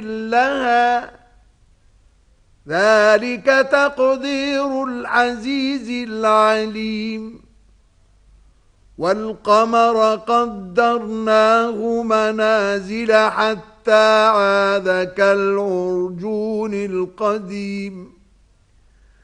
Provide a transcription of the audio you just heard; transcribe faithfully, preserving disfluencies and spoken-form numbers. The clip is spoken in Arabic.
لها ذلك تقدير العزيز العليم والقمر قدرناه منازل حتى عاد كالعرجون القديم